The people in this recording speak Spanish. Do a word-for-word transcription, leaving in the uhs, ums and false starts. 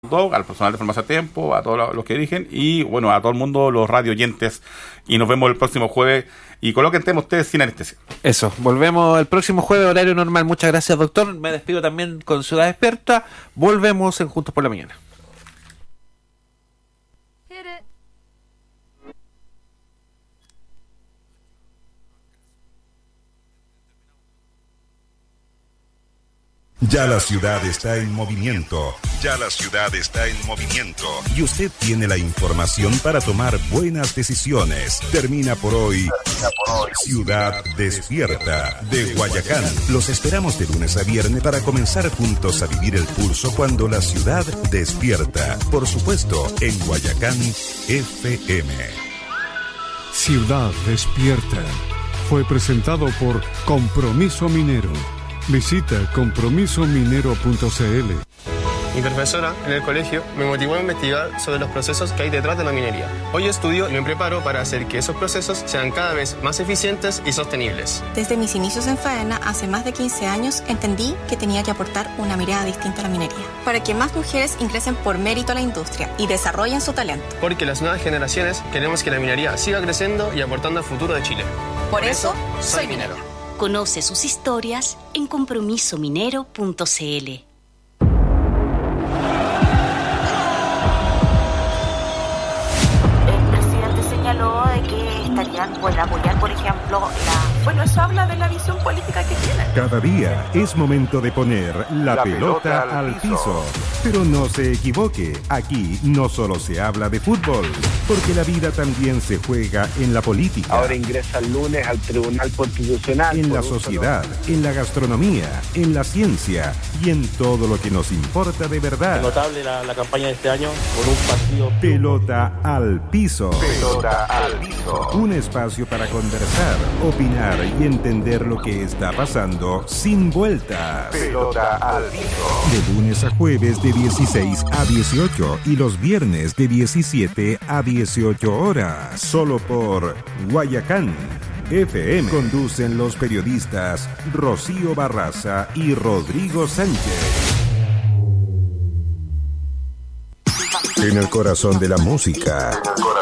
al personal de Farmacia Tiempo, a todos los que dirigen y bueno, a todo el mundo, los radio oyentes, y nos vemos el próximo jueves y coloquen tema ustedes sin anestesia. Eso, volvemos el próximo jueves, horario normal. Muchas gracias, doctor. Me despido también con Ciudad Despierta. Volvemos en Juntos por la Mañana. Ya la ciudad está en movimiento. Ya la ciudad está en movimiento. Y usted tiene la información para tomar buenas decisiones. Termina por hoy, Termina por hoy. Ciudad Despierta de Guayacán. Los esperamos de lunes a viernes para comenzar juntos a vivir el pulso cuando la ciudad despierta. Por supuesto, en Guayacán F M. Ciudad Despierta fue presentado por Compromiso Minero. Visita compromiso minero punto c l. Mi profesora en el colegio me motivó a investigar sobre los procesos que hay detrás de la minería. Hoy estudio y me preparo para hacer que esos procesos sean cada vez más eficientes y sostenibles. Desde mis inicios en Faena, hace más de quince años, entendí que tenía que aportar una mirada distinta a la minería, para que más mujeres ingresen por mérito a la industria y desarrollen su talento. Porque las nuevas generaciones queremos que la minería siga creciendo y aportando al futuro de Chile. Por, por eso, soy minero. Conoce sus historias en compromiso minero punto c l. El presidente señaló de que estarían por apoyar, por ejemplo, la... Bueno, eso habla de la visión política que tienen. Cada día es momento de poner la, la pelota, pelota al piso. piso. Pero no se equivoque, aquí no solo se habla de fútbol, porque la vida también se juega en la política. Ahora ingresa el lunes al Tribunal Constitucional. En la sociedad, solo... en la gastronomía, en la ciencia y en todo lo que nos importa de verdad. Es notable la, la campaña de este año por un partido. Pelota al piso. Pelota al piso. Un espacio para conversar, opinar y entender lo que está pasando sin vueltas. Pelota al piso. De lunes a jueves de dieciséis a dieciocho y los viernes de diecisiete a dieciocho horas. Solo por Guayacán F M. Conducen los periodistas Rocío Barraza y Rodrigo Sánchez. En el corazón de la música.